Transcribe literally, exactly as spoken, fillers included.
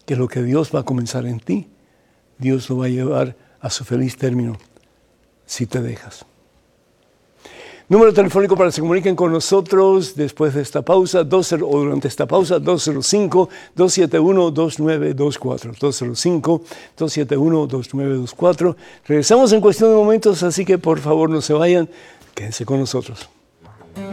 que lo que Dios va a comenzar en ti, Dios lo va a llevar a su feliz término si te dejas. Número telefónico para que se comuniquen con nosotros después de esta pausa, veinte, o durante esta pausa, dos cero cinco, dos siete uno, dos nueve dos cuatro. dos cero cinco, dos siete uno, dos nueve dos cuatro. Regresamos en cuestión de momentos, así que por favor no se vayan, quédense con nosotros.